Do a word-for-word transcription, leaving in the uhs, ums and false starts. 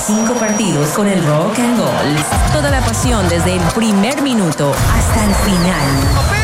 cinco partidos con el Rock and Gold. Toda la pasión desde el primer minuto hasta el final.